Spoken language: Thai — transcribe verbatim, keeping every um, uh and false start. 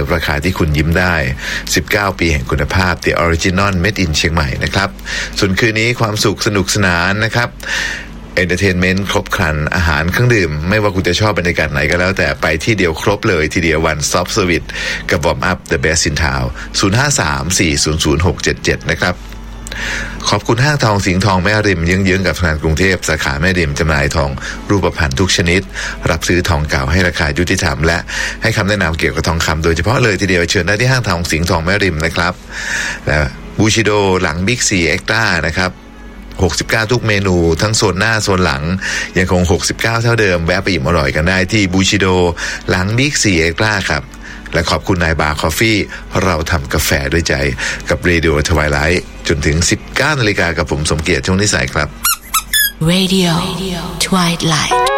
ราคาที่คุณยิ้มได้สิบเก้าปีแห่งคุณภาพ The Original Made in เชียงใหม่นะครับส่วนคืนนี้ความสุขสนุกสนานนะครับเอนเตอร์เทนเมนต์ครบครันอาหารเครื่องดื่มไม่ว่าคุณจะชอบบรรยากาศไหนก็แล้วแต่ไปที่เดียวครบเลยทีเดียว One Stop Service กับ Warm Up The Best in Town ศูนย์ ห้า สาม สี่ ศูนย์ ศูนย์ หก เจ็ด เจ็ดนะครับขอบคุณห้างทองสิงห์ทองแม่ริมเยื้องๆกับธนาคารกรุงเทพสาขาแม่ริมจำหน่ายทองรูปพรรณทุกชนิดรับซื้อทองเก่าให้ราคายุติธรรมและให้คำแนะนำเกี่ยวกับทองคำโดยเฉพาะเลยทีเดียวเชิญได้ที่ห้างทองสิงห์ทองแม่ริมนะครับและบูชิโดหลังบิ๊กซีเอ็กซ์ตร้านะครับหกสิบเก้าทุกเมนูทั้งโซนหน้าโซนหลังยังคงหกสิบเก้าเท่าเดิมแวะไปอิ่มอร่อยกันได้ที่บูชิโดหลังบิ๊กซีเอ็กซ์ตร้าครับและขอบคุณนายบาร์คอฟฟี่เราทำกาแฟด้วยใจกับเรดิโอทวายไลท์จนถึง สิบเก้านาฬิกากับผมสมเกียรติช่วงนิสัยครับ Radio Twilight